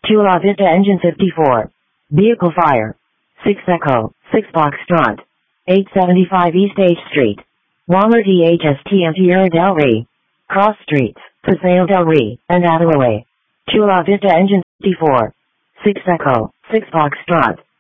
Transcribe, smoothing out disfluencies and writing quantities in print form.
Chula Vista Engine 54. Vehicle Fire. 6 Echo, 6 Foxtrot. 875 East H Street. Walmer DHSTM Tierra del Rey. Cross Streets, Paseo del Rey, and Adelaide. Chula Vista Engine 54. 6 Echo, 6 Foxtrot.